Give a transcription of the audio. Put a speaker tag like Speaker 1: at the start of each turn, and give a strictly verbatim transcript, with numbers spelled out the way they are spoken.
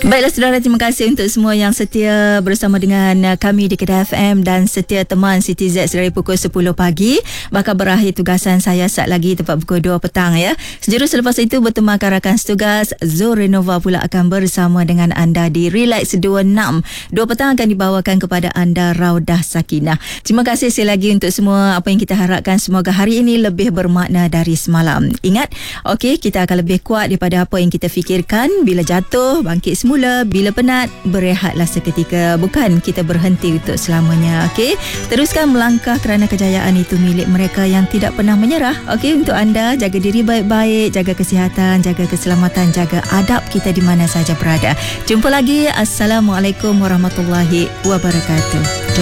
Speaker 1: Baiklah saudara, terima kasih untuk semua yang setia bersama dengan kami di Kedah F M dan setia teman City Z dari pukul sepuluh pagi. Bakal berakhir tugasan saya saat lagi tepat pukul dua petang ya. Sejurus selepas itu bertemu rakan setugas Zul Renova pula akan bersama dengan anda di Relax dua puluh enam. dua petang akan dibawakan kepada anda Raudah Sakinah. Terima kasih sekali lagi untuk semua apa yang kita harapkan. Semoga hari ini lebih bermakna dari semalam. Ingat, okey, kita akan lebih kuat daripada apa yang kita fikirkan. Bila jatuh, bangkit semula. Mula, bila penat, berehatlah seketika. Bukan kita berhenti untuk selamanya. Okey, teruskan melangkah kerana kejayaan itu milik mereka yang tidak pernah menyerah. Okey, untuk anda, jaga diri baik-baik, jaga kesihatan, jaga keselamatan, jaga adab kita di mana saja berada. Jumpa lagi. Assalamualaikum warahmatullahi wabarakatuh.